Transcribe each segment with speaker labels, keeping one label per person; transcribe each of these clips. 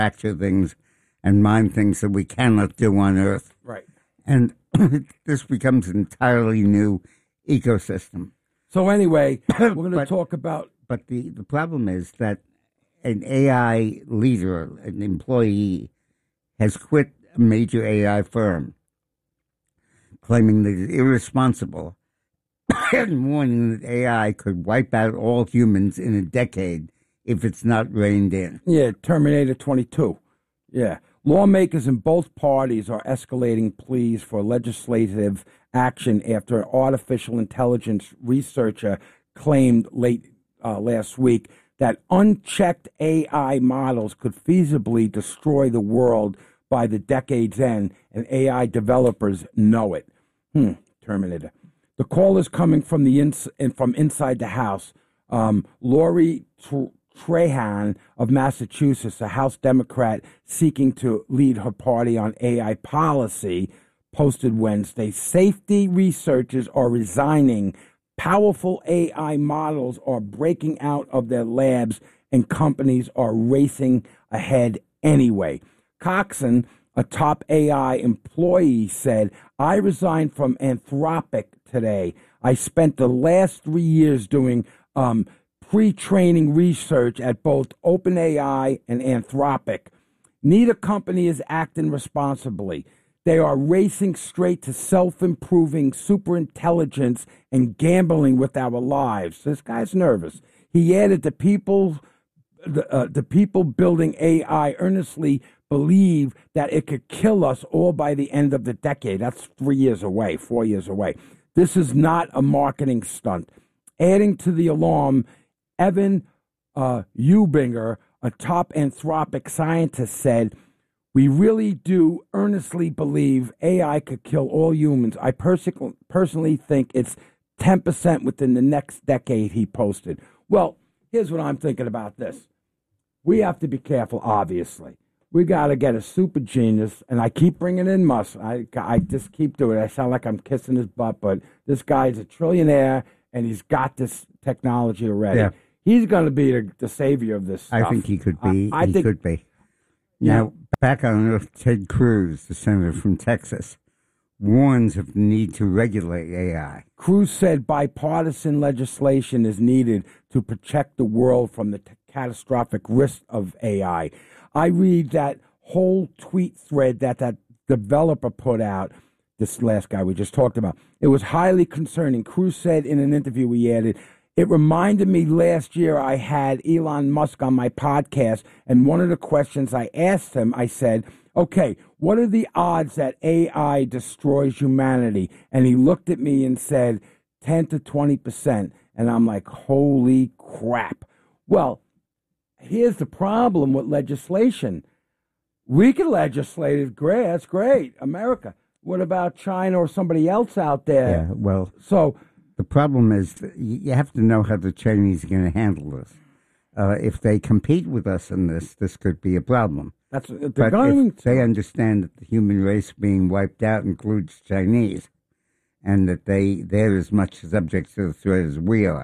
Speaker 1: manufacture things and mine things that we cannot do on Earth.
Speaker 2: Right.
Speaker 1: And this becomes an entirely new ecosystem.
Speaker 2: So anyway, we're going to talk about...
Speaker 1: But the problem is that an AI leader, an employee, has quit a major AI firm, claiming that it's irresponsible and warning that AI could wipe out all humans in a decade if it's not reined in.
Speaker 2: Yeah, Terminator 22. Yeah. Lawmakers in both parties are escalating pleas for legislative action after an artificial intelligence researcher claimed late last week that unchecked AI models could feasibly destroy the world by the decade's end, and AI developers know it. Terminator. The call is coming from from inside the House. Lori Trahan of Massachusetts, a House Democrat seeking to lead her party on AI policy, posted Wednesday, safety researchers are resigning. Powerful AI models are breaking out of their labs, and companies are racing ahead anyway. Coxon, a top AI employee, said, I resigned from Anthropic today. I spent the last 3 years doing pre-training research at both OpenAI and Anthropic. Neither company is acting responsibly. They are racing straight to self-improving superintelligence and gambling with our lives. This guy's nervous. He added, the people building AI earnestly believe that it could kill us all by the end of the decade. That's 3 years away, 4 years away. This is not a marketing stunt. Adding to the alarm, Evan Eubinger, a top Anthropic scientist, said, we really do earnestly believe AI could kill all humans. I personally think it's 10% within the next decade, he posted. Well, here's what I'm thinking about this. We have to be careful, obviously. We got to get a super genius, and I keep bringing in Musk. I just keep doing it. I sound like I'm kissing his butt, but this guy's a trillionaire, and he's got this technology already. Yeah. He's going to be the savior of this stuff.
Speaker 1: I think he could be. He could be. Now, back on Earth, Ted Cruz, the senator from Texas, warns of the need to regulate AI.
Speaker 2: Cruz said bipartisan legislation is needed to protect the world from the catastrophic risk of AI. I read that whole tweet thread that developer put out, this last guy we just talked about. It was highly concerning. Cruz said in an interview he added, it reminded me last year I had Elon Musk on my podcast, and one of the questions I asked him, I said, okay, what are the odds that AI destroys humanity? And he looked at me and said, 10 to 20%. And I'm like, holy crap. Well, here's the problem with legislation. We can legislate it. Great. That's great. America. What about China or somebody else out there?
Speaker 1: Yeah, well, so the problem is that you have to know how the Chinese are going to handle this. If they compete with us in this could be a problem.
Speaker 2: But if
Speaker 1: they understand that the human race being wiped out includes Chinese, and that they're as much subject to the threat as we are.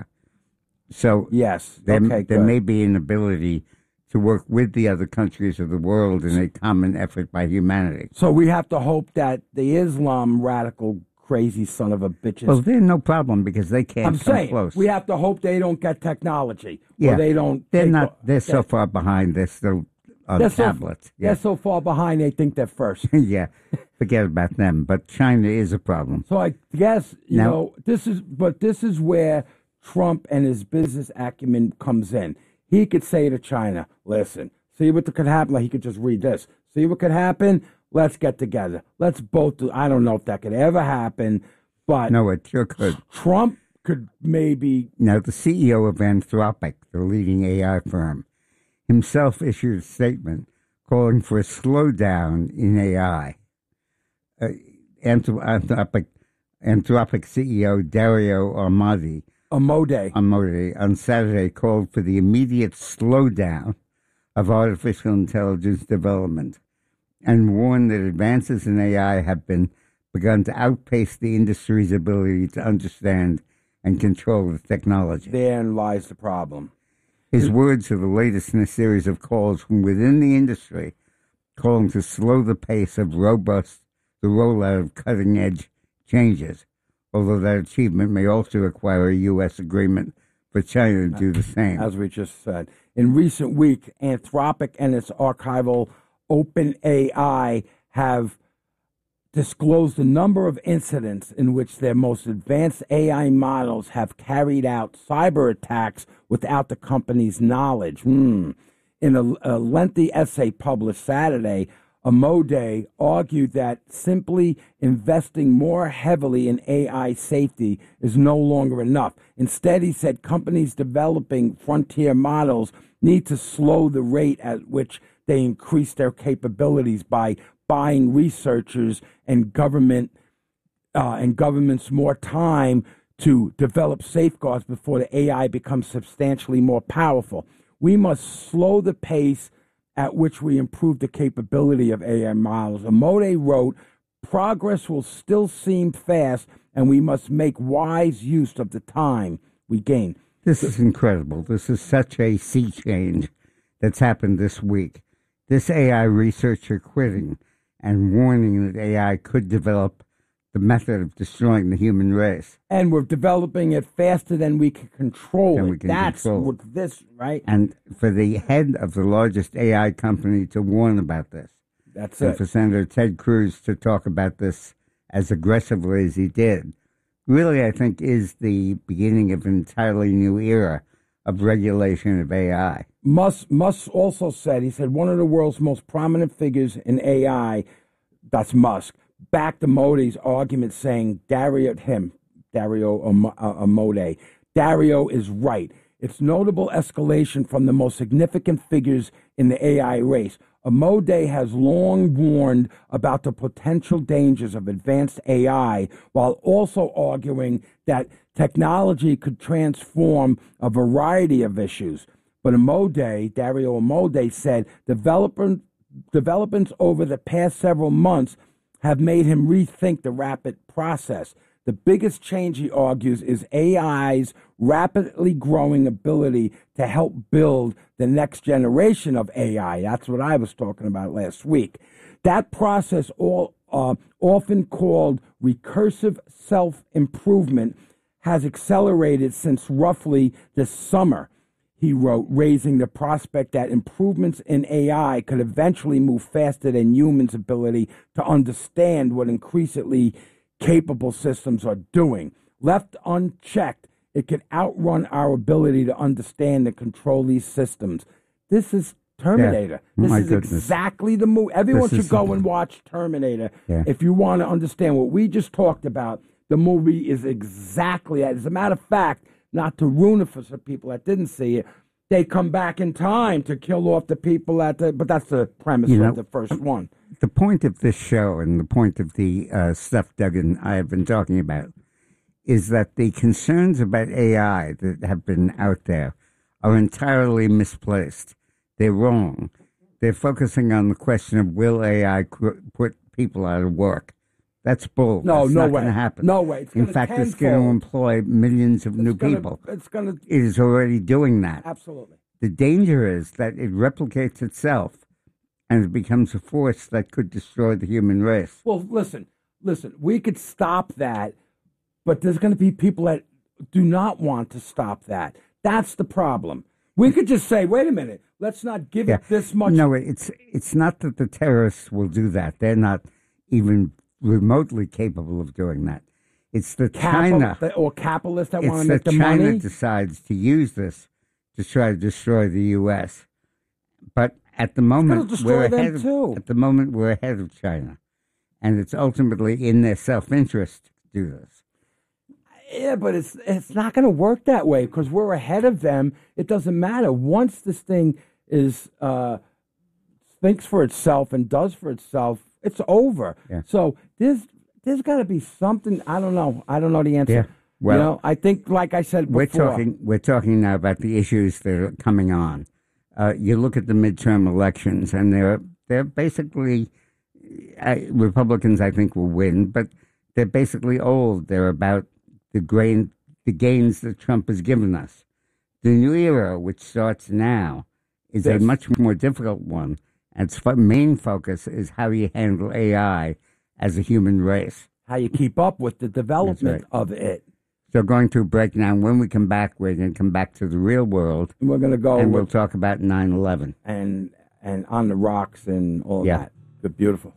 Speaker 1: So
Speaker 2: yes,
Speaker 1: there may be an ability to work with the other countries of the world in a common effort by humanity.
Speaker 2: So we have to hope that the Islam radical crazy son of a bitches.
Speaker 1: Well, they're no problem because they can't come close.
Speaker 2: We have to hope they don't get technology.
Speaker 1: Yeah,
Speaker 2: or they don't.
Speaker 1: They're not. They're so far behind. They're still on tablets.
Speaker 2: They're so far behind. They think they're first.
Speaker 1: Yeah, forget about them. But China is a problem.
Speaker 2: So I guess this is where Trump and his business acumen comes in. He could say to China, "Listen, see what could happen." Like he could just read this. See what could happen. Let's get together. Let's both do. I don't know if that could ever happen, but
Speaker 1: no, it sure could.
Speaker 2: Trump could maybe.
Speaker 1: Now, the CEO of Anthropic, the leading AI firm, himself issued a statement calling for a slowdown in AI. Anthropic CEO Dario Amodei on Saturday called for the immediate slowdown of artificial intelligence development and warned that advances in AI have begun to outpace the industry's ability to understand and control the technology.
Speaker 2: Therein lies the problem.
Speaker 1: His words are the latest in a series of calls from within the industry, calling to slow the pace of the rollout of cutting-edge changes, although that achievement may also require a U.S. agreement for China to do the same.
Speaker 2: As we just said. In recent weeks, Anthropic and its archival OpenAI have disclosed a number of incidents in which their most advanced AI models have carried out cyber attacks without the company's knowledge. In a lengthy essay published Saturday, Amode argued that simply investing more heavily in AI safety is no longer enough. Instead, he said companies developing frontier models need to slow the rate at which they increase their capabilities by buying researchers and governments more time to develop safeguards before the AI becomes substantially more powerful. We must slow the pace at which we improve the capability of AI models. Amode wrote, progress will still seem fast, and we must make wise use of the time we gain.
Speaker 1: This is incredible. This is such a sea change that's happened this week. This AI researcher quitting and warning that AI could develop the method of destroying the human race.
Speaker 2: And we're developing it faster than we can control it. That's what this, right?
Speaker 1: And for the head of the largest AI company to warn about this.
Speaker 2: That's
Speaker 1: and
Speaker 2: it.
Speaker 1: For Senator Ted Cruz to talk about this as aggressively as he did, really, I think, is the beginning of an entirely new era of regulation of AI.
Speaker 2: Musk also said, he said, one of the world's most prominent figures in AI, that's Musk, backed Amode's argument, saying Dario Amode, Dario is right. It's notable escalation from the most significant figures in the AI race. Amode has long warned about the potential dangers of advanced AI, while also arguing that technology could transform a variety of issues. But Dario Amode said, developments over the past several months have made him rethink the rapid process. The biggest change, he argues, is AI's rapidly growing ability to help build the next generation of AI. That's what I was talking about last week. That process, often called recursive self-improvement, has accelerated since roughly this summer. He wrote, raising the prospect that improvements in AI could eventually move faster than humans' ability to understand what increasingly capable systems are doing. Left unchecked, it could outrun our ability to understand and control these systems. This is Terminator.
Speaker 1: Yeah.
Speaker 2: This is exactly the movie. Everyone should go and watch Terminator if you want to understand what we just talked about. The movie is exactly that. As a matter of fact, not to ruin it for some people that didn't see it, they come back in time to kill off the people but that's the premise of the first one.
Speaker 1: The point of this show and the point of the stuff Doug and I have been talking about is that the concerns about AI that have been out there are entirely misplaced. They're wrong. They're focusing on the question of will AI put people out of work. That's bull.
Speaker 2: No,
Speaker 1: That's
Speaker 2: no
Speaker 1: not
Speaker 2: way.
Speaker 1: going to happen.
Speaker 2: No way.
Speaker 1: In fact, it's going to employ millions of new people.
Speaker 2: It's going to.
Speaker 1: It is already doing that.
Speaker 2: Absolutely.
Speaker 1: The danger is that it replicates itself and it becomes a force that could destroy the human race.
Speaker 2: Well, listen. We could stop that, but there's going to be people that do not want to stop that. That's the problem. We could just say, wait a minute, let's not give it this much.
Speaker 1: No, it's not that the terrorists will do that. They're not even remotely capable of doing that. It's the China
Speaker 2: or capitalists that want to make
Speaker 1: the
Speaker 2: the
Speaker 1: China
Speaker 2: money.
Speaker 1: Decides to use this to try to destroy the U.S. But at the moment, we're ahead of China, and it's ultimately in their self-interest to do this.
Speaker 2: Yeah, but it's not going to work that way because we're ahead of them. It doesn't matter once this thing is thinks for itself and does for itself. It's over.
Speaker 1: Yeah.
Speaker 2: So there's got to be something. I don't know the answer.
Speaker 1: Yeah. Well,
Speaker 2: I think, like I said before,
Speaker 1: we're talking now about the issues that are coming on. You look at the midterm elections, and they're basically Republicans. I think will win, but they're basically old. They're about the gains that Trump has given us. The new era, which starts now, is a
Speaker 2: Yes.
Speaker 1: much more difficult one. And its main focus is how you handle AI as a human race.
Speaker 2: How you keep up with the development of it.
Speaker 1: So going through breakdown, when we come back, we're going to come back to the real world,
Speaker 2: And we're going to go
Speaker 1: and we'll talk about 9/11.
Speaker 2: and on the rocks and all
Speaker 1: Yeah.
Speaker 2: that. Good, beautiful.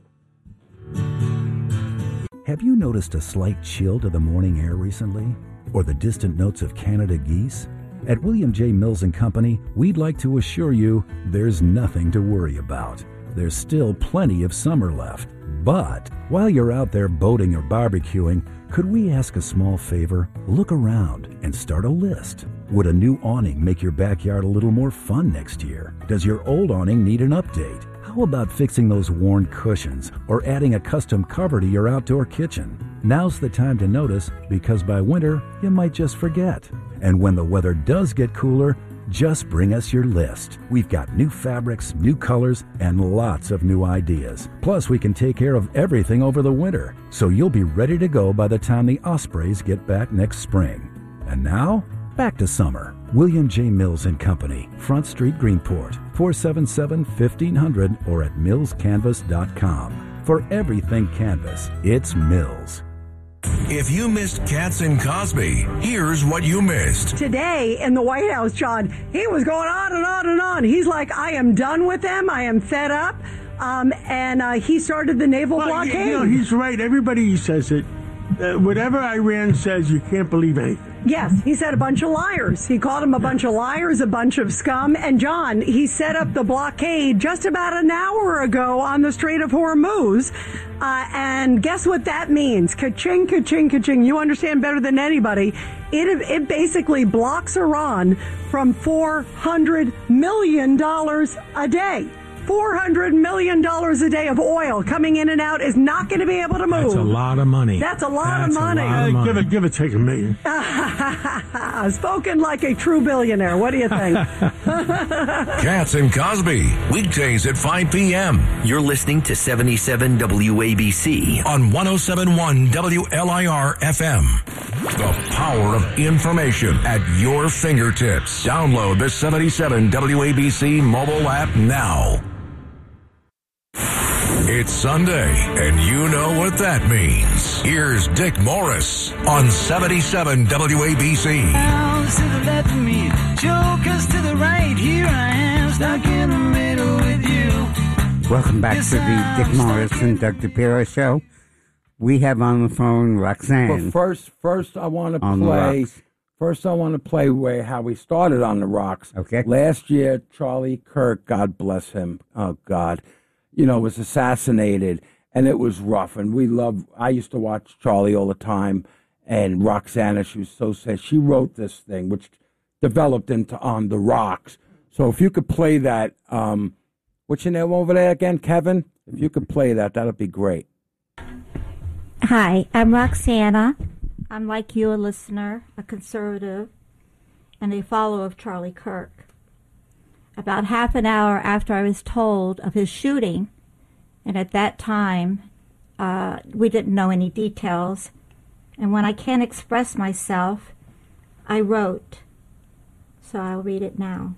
Speaker 3: Have you noticed a slight chill to the morning air recently? Or the distant notes of Canada geese? At William J. Mills & Company, we'd like to assure you there's nothing to worry about. There's still plenty of summer left. But while you're out there boating or barbecuing, could we ask a small favor? Look around and start a list. Would a new awning make your backyard a little more fun next year? Does your old awning need an update? How about fixing those worn cushions or adding a custom cover to your outdoor kitchen? Now's the time to notice, because by winter, you might just forget. And when the weather does get cooler, just bring us your list. We've got new fabrics, new colors, and lots of new ideas. Plus, we can take care of everything over the winter, so you'll be ready to go by the time the Ospreys get back next spring. And now, back to summer. William J. Mills & Company, Front Street, Greenport, 477-1500 or at millscanvas.com. For everything canvas, it's Mills.
Speaker 4: If you missed Katz and Cosby, here's what you missed.
Speaker 5: Today in the White House, John, he was going on and on and on. He's like, I am done with them. I am fed up. And he started the naval blockade.
Speaker 6: You know, he's right. Everybody says it. Whatever Iran says, you can't believe anything.
Speaker 5: Yes, he said a bunch of liars. He called them a bunch of liars, a bunch of scum. And John, he set up the blockade just about an hour ago on the Strait of Hormuz. And guess what that means? Ka-ching, ka-ching, ka-ching. You understand better than anybody. It basically blocks Iran from $400 million a day. $400 million a day of oil coming in and out is not going to be able to move.
Speaker 7: That's a lot of money.
Speaker 5: That's a lot of money.
Speaker 6: Give it, take $1 million.
Speaker 5: Spoken like a true billionaire. What do you think?
Speaker 4: Katz and Cosby, weekdays at 5 p.m.
Speaker 8: You're listening to 77 WABC.
Speaker 4: on 107.1 WLIR FM. The power of information at your fingertips. Download the 77 WABC mobile app now. It's Sunday, and you know what that means. Here's Dick Morris on 77 WABC.
Speaker 9: Bounce to the left of me, jokers to the right. Here I am, stuck in the middle with you.
Speaker 1: Welcome back to the Dick Morris and Doug DePiro show. We have on the phone Roxanne.
Speaker 2: But first I want to
Speaker 1: On the
Speaker 2: play.
Speaker 1: rocks.
Speaker 2: First, I want to play how we started on the rocks.
Speaker 1: Okay.
Speaker 2: Last year, Charlie Kirk, God bless him. Oh God, was assassinated, and it was rough. And I used to watch Charlie all the time. And Roxana, she was so sad. She wrote this thing, which developed into On the Rocks. So if you could play that, what's your name over there again, Kevin? If you could play that, that'd be great.
Speaker 10: Hi, I'm Roxana. I'm like you, a listener, a conservative, and a follower of Charlie Kirk. About half an hour after I was told of his shooting, and at that time, we didn't know any details, and when I can't express myself, I wrote. So I'll read it now.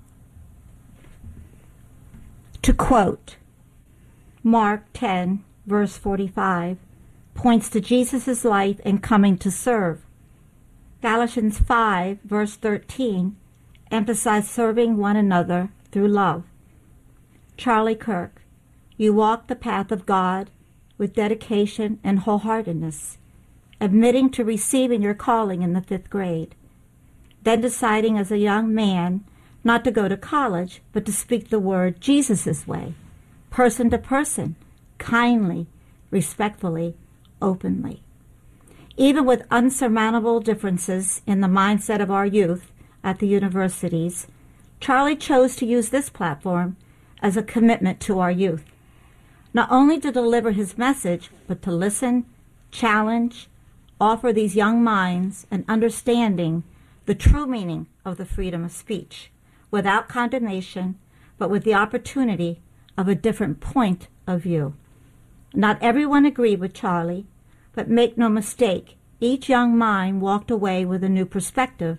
Speaker 10: To quote, Mark 10, verse 45, points to Jesus' life and coming to serve. Galatians 5, verse 13, emphasizes serving one another through love. Charlie Kirk, you walk the path of God with dedication and wholeheartedness, admitting to receiving your calling in the 5th grade, then deciding as a young man not to go to college, but to speak the word Jesus' way, person to person, kindly, respectfully, openly. Even with unsurmountable differences in the mindset of our youth at the universities, Charlie chose to use this platform as a commitment to our youth, not only to deliver his message, but to listen, challenge, offer these young minds an understanding the true meaning of the freedom of speech, without condemnation, but with the opportunity of a different point of view. Not everyone agreed with Charlie, but make no mistake, each young mind walked away with a new perspective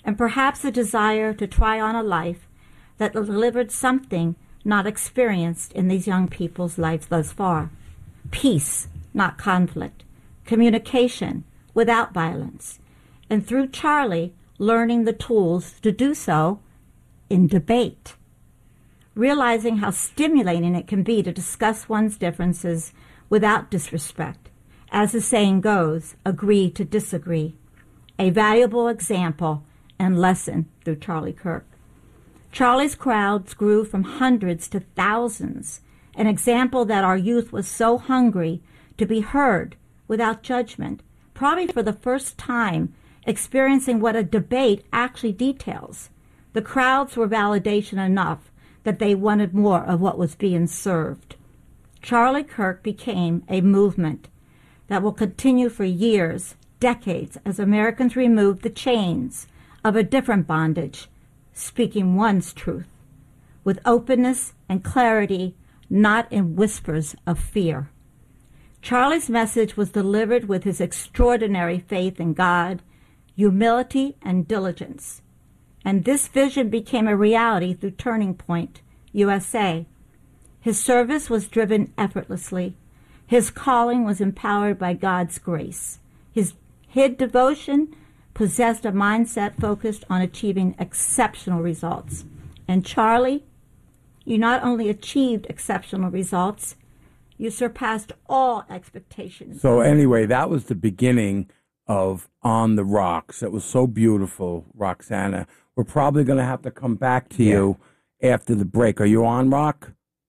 Speaker 10: and perhaps a desire to try on a life that delivered something not experienced in these young people's lives thus far. Peace, not conflict. Communication without violence. And through Charlie, learning the tools to do so in debate. Realizing how stimulating it can be to discuss one's differences without disrespect. As the saying goes, agree to disagree. A valuable example and lesson through Charlie Kirk. Charlie's crowds grew from hundreds to thousands, an example that our youth was so hungry to be heard without judgment, probably for the first time experiencing what a debate actually details. The crowds were validation enough that they wanted more of what was being served. Charlie Kirk became a movement that will continue for years, decades, as Americans remove the chains of a different bondage, speaking one's truth, with openness and clarity, not in whispers of fear. Charlie's message was delivered with his extraordinary faith in God, humility, and diligence. And this vision became a reality through Turning Point USA. His service was driven effortlessly. His calling was empowered by God's grace. His devotion possessed a mindset focused on achieving exceptional results. And Charlie, you not only achieved exceptional results, you surpassed all expectations.
Speaker 2: So anyway, that was the beginning of On the Rocks. It was so beautiful, Roxana. We're probably going to have to come back to you after the break. Are you on, Rock?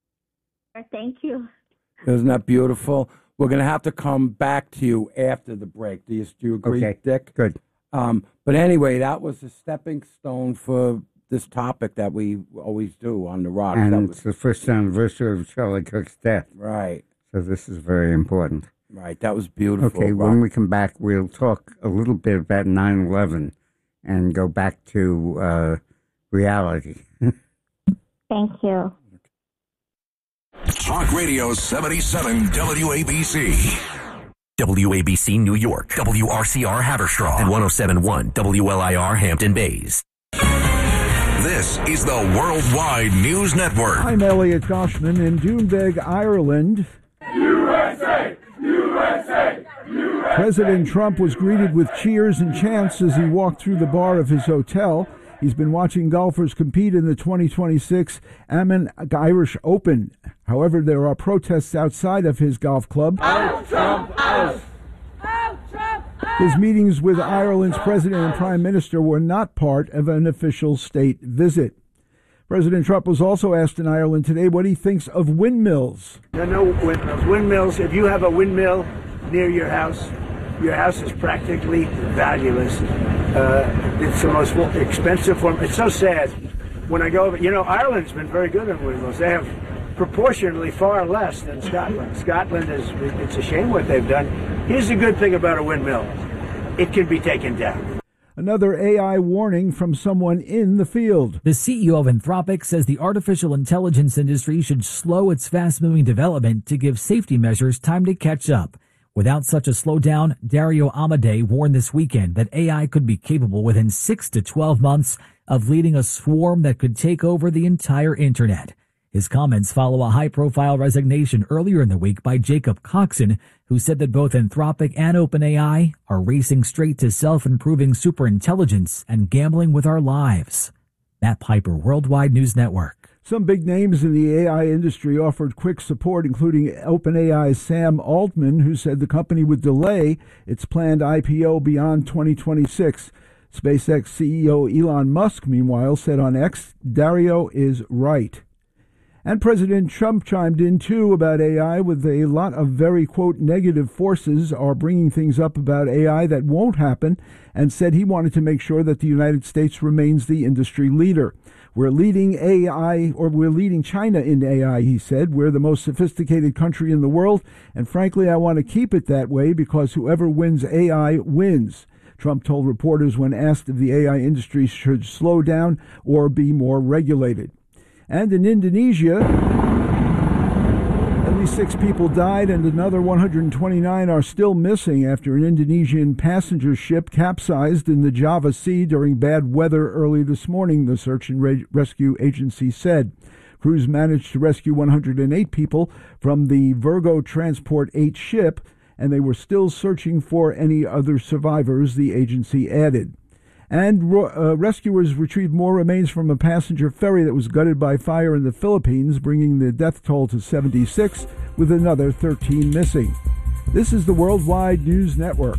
Speaker 7: Thank you.
Speaker 2: Isn't that beautiful? We're going to have to come back to you after the break. Do you agree,
Speaker 1: Okay,
Speaker 2: Dick?
Speaker 1: good.
Speaker 2: But anyway, that was a stepping stone for this topic that we always do on the Rocks.
Speaker 1: And it's the first anniversary of Charlie Kirk's death.
Speaker 2: Right.
Speaker 1: So this is very important.
Speaker 2: Right. That was beautiful.
Speaker 1: Okay,
Speaker 2: Rock.
Speaker 1: when we come back, we'll talk a little bit about 9/11 and go back to reality.
Speaker 7: Thank you.
Speaker 4: Talk Radio 77 WABC.
Speaker 8: WABC New York, WRCR Haverstraw, and 107.1 WLIR Hampton Bays.
Speaker 4: This is the Worldwide News Network.
Speaker 11: I'm Elliot Goshman in Doonbeg, Ireland.
Speaker 12: USA! USA! USA!
Speaker 11: President Trump was greeted with cheers and chants as he walked through the bar of his hotel. He's been watching golfers compete in the 2026 Amen Irish Open. However, there are protests outside of his golf club.
Speaker 12: Out Trump, out! Out Trump, out!
Speaker 11: His meetings with Ireland's president and prime minister were not part of an official state visit. President Trump was also asked in Ireland today what he thinks of windmills.
Speaker 13: No windmills. Windmills, if you have a windmill near your house is practically valueless. It's the most expensive form. It's so sad when I go over. Ireland's been very good on windmills. They have proportionally far less than Scotland. Scotland it's a shame what they've done. Here's the good thing about a windmill. It can be taken down.
Speaker 11: Another AI warning from someone in the field.
Speaker 14: The CEO of Anthropic says the artificial intelligence industry should slow its fast-moving development to give safety measures time to catch up. Without such a slowdown, Dario Amodei warned this weekend that AI could be capable within 6 to 12 months of leading a swarm that could take over the entire internet. His comments follow a high-profile resignation earlier in the week by Jacob Coxon, who said that both Anthropic and OpenAI are racing straight to self-improving superintelligence and gambling with our lives. Matt Piper, Worldwide News Network.
Speaker 11: Some big names in the AI industry offered quick support, including OpenAI's Sam Altman, who said the company would delay its planned IPO beyond 2026. SpaceX CEO Elon Musk, meanwhile, said on X, Dario is right. And President Trump chimed in, too, about AI with a lot of very, quote, negative forces are bringing things up about AI that won't happen, and said he wanted to make sure that the United States remains the industry leader. We're leading China in AI, he said. We're the most sophisticated country in the world, and frankly, I want to keep it that way because whoever wins AI wins. Trump told reporters when asked if the AI industry should slow down or be more regulated. And in Indonesia, at 46 people died and another 129 are still missing after an Indonesian passenger ship capsized in the Java Sea during bad weather early this morning, the search and rescue agency said. Crews managed to rescue 108 people from the Virgo Transport 8 ship, and they were still searching for any other survivors, the agency added. And rescuers retrieved more remains from a passenger ferry that was gutted by fire in the Philippines, bringing the death toll to 76, with another 13 missing. This is the Worldwide News Network.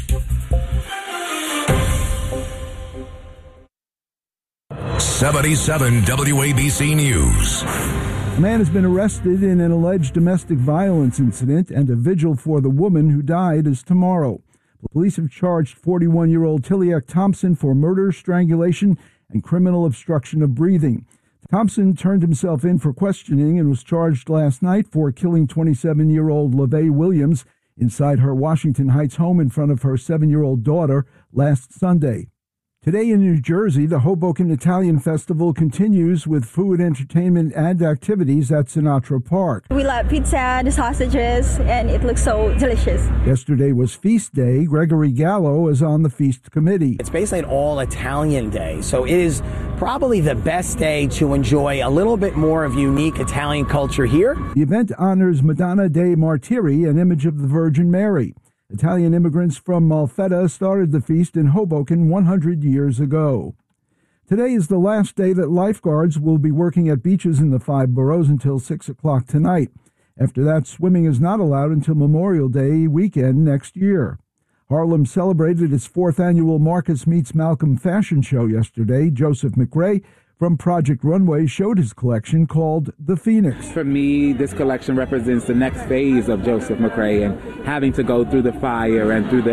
Speaker 4: '77 WABC News.
Speaker 11: A man has been arrested in an alleged domestic violence incident, and a vigil for the woman who died is tomorrow. Police have charged 41-year-old Tiliak Thompson for murder, strangulation, and criminal obstruction of breathing. Thompson turned himself in for questioning and was charged last night for killing 27-year-old LaVey Williams inside her Washington Heights home in front of her 7-year-old daughter last Sunday. Today in New Jersey, the Hoboken Italian Festival continues with food, entertainment, and activities at Sinatra Park.
Speaker 15: We love pizza, the sausages, and it looks so delicious.
Speaker 11: Yesterday was Feast Day. Gregory Gallo is on the feast committee.
Speaker 16: It's basically an all-Italian day, so it is probably the best day to enjoy a little bit more of unique Italian culture here.
Speaker 11: The event honors Madonna dei Martiri, an image of the Virgin Mary. Italian immigrants from Malfetta started the feast in Hoboken 100 years ago. Today is the last day that lifeguards will be working at beaches in the 5 boroughs until 6 o'clock tonight. After that, swimming is not allowed until Memorial Day weekend next year. Harlem celebrated its 4th annual Marcus Meets Malcolm fashion show yesterday. Joseph McRae from Project Runway showed his collection called The Phoenix.
Speaker 17: For me, this collection represents the next phase of Joseph McRae and having to go through the fire and through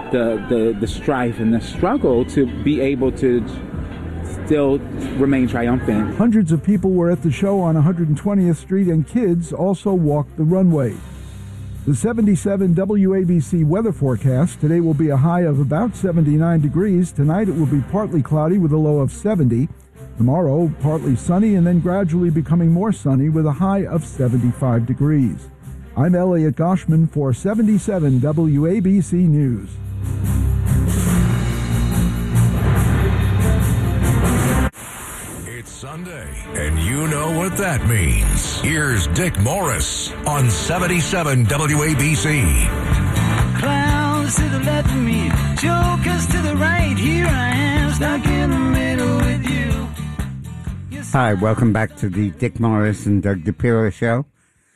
Speaker 17: the strife and the struggle to be able to still remain triumphant.
Speaker 11: Hundreds of people were at the show on 120th Street, and kids also walked the runway. The 77 WABC weather forecast: today will be a high of about 79 degrees. Tonight it will be partly cloudy with a low of 70. Tomorrow, partly sunny and then gradually becoming more sunny with a high of 75 degrees. I'm Elliot Goshman for 77 WABC News.
Speaker 4: It's Sunday, and you know what that means. Here's Dick Morris on 77 WABC.
Speaker 9: Clowns to the left of me, jokers to the right. Here I am, stuck in the middle with you.
Speaker 1: Hi, welcome back to the Dick Morris and Doug DePiro show.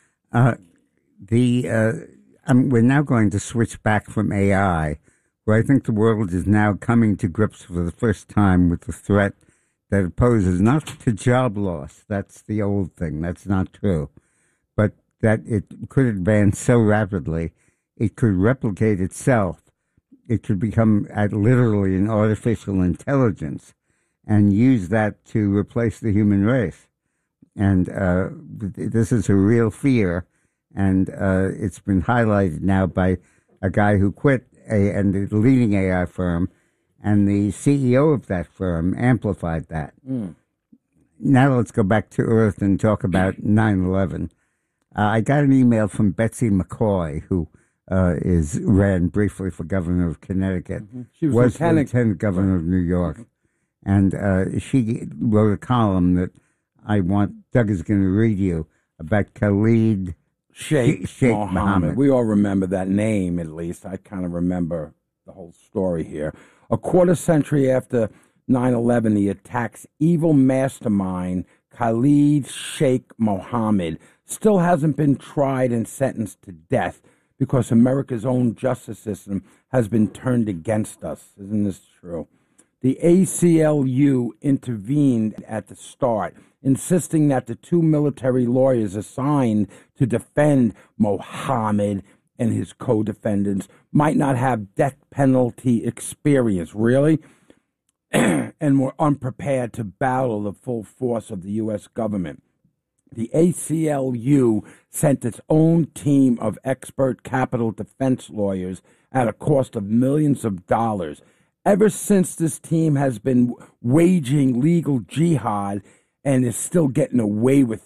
Speaker 1: We're now going to switch back from AI, where I think the world is now coming to grips for the first time with the threat that it poses not to job loss. That's the old thing. That's not true. But that it could advance so rapidly, it could replicate itself. It could become literally an artificial intelligence and use that to replace the human race. And this is a real fear, and it's been highlighted now by a guy who quit a leading AI firm, and the CEO of that firm amplified that. Now let's go back to Earth and talk about 9/11. I got an email from Betsy McCoy, who ran briefly for governor of Connecticut,
Speaker 2: She was
Speaker 1: lieutenant governor of New York. And she wrote a column that Doug is going to read you about Khalid
Speaker 2: Sheikh Mohammed. We all remember that name, at least. I kind of remember the whole story here. A quarter century after 9/11, the attack's evil mastermind, Khalid Sheikh Mohammed, still hasn't been tried and sentenced to death because America's own justice system has been turned against us. Isn't this true? The ACLU intervened at the start, insisting that the 2 military lawyers assigned to defend Mohammed and his co-defendants might not have death penalty experience, really, and were unprepared to battle the full force of the U.S. government. The ACLU sent its own team of expert capital defense lawyers at a cost of millions of dollars. Ever since, this team has been waging legal jihad and is still getting away with it.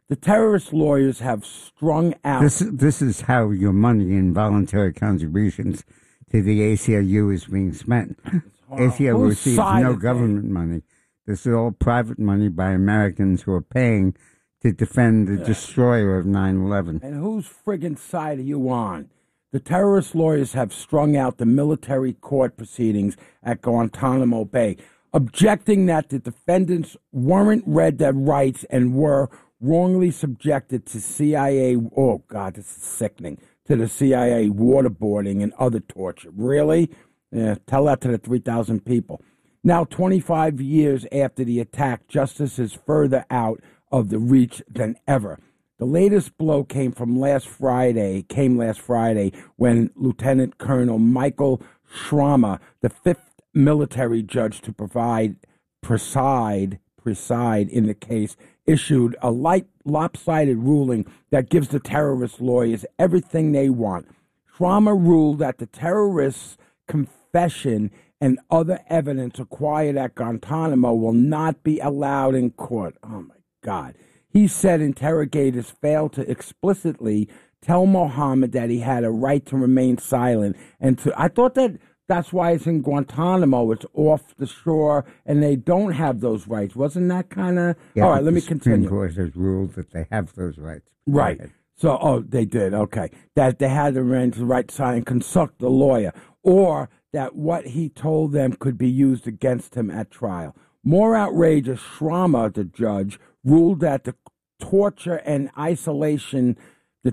Speaker 2: The terrorist lawyers have strung out.
Speaker 1: This is how your money in voluntary contributions to the ACLU is being spent. ACLU receives no government money. This is all private money by Americans who are paying to defend the destroyer of 9/11.
Speaker 2: And whose friggin' side are you on? The terrorist lawyers have strung out the military court proceedings at Guantanamo Bay, objecting that the defendants weren't read their rights and were wrongly subjected to CIA, oh God, this is sickening, to the CIA waterboarding and other torture. Really? Yeah, tell that to the 3,000 people. Now, 25 years after the attack, justice is further out of the reach than ever. The latest blow came last Friday, when Lieutenant Colonel Michael Schramme, the 5th military judge to preside in the case, issued a lopsided ruling that gives the terrorist lawyers everything they want. Schramme ruled that the terrorists' confession and other evidence acquired at Guantanamo will not be allowed in court. Oh, my God. He said interrogators failed to explicitly tell Mohammed that he had a right to remain silent. I thought that's why it's in Guantanamo. It's off the shore, and they don't have those rights. Wasn't that kind of...
Speaker 1: Yeah,
Speaker 2: all right, let me continue.
Speaker 1: The Supreme Court has ruled that they have those rights.
Speaker 2: Right. So, they did, okay. That they had the right to sign and consult the lawyer, or that what he told them could be used against him at trial. More outrageous, Schramme, the judge, ruled that the torture and isolation the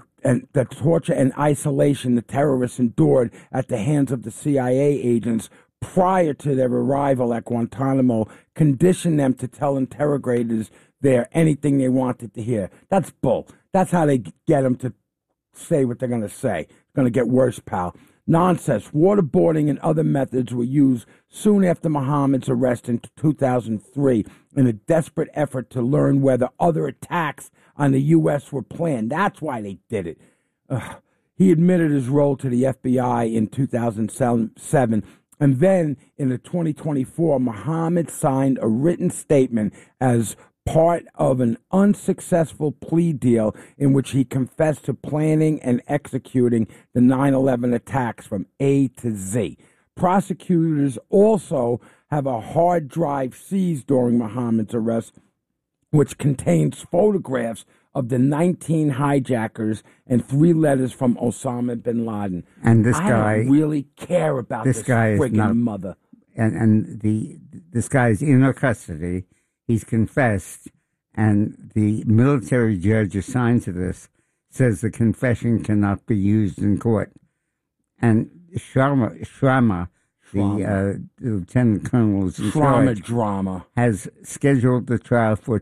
Speaker 2: terrorists endured at the hands of the CIA agents prior to their arrival at Guantanamo conditioned them to tell interrogators there anything they wanted to hear. That's bull. That's how they get them to say what they're going to say. It's going to get worse, pal. Nonsense. Waterboarding and other methods were used soon after Muhammad's arrest in 2003 in a desperate effort to learn whether other attacks on the U.S. were planned. That's why they did it. He admitted his role to the FBI in 2007, and then in 2024, Muhammad signed a written statement as part of an unsuccessful plea deal in which he confessed to planning and executing the 9/11 attacks from A to Z. Prosecutors also have a hard drive seized during Muhammad's arrest, which contains photographs of the 19 hijackers and 3 letters from Osama bin Laden.
Speaker 1: And this guy...
Speaker 2: I don't really care about this
Speaker 1: guy
Speaker 2: friggin'
Speaker 1: is not,
Speaker 2: mother.
Speaker 1: And this guy is in our custody. He's confessed, and the military judge assigned to this says the confession cannot be used in court. And Schramme, the lieutenant colonel who's in charge, has scheduled the trial for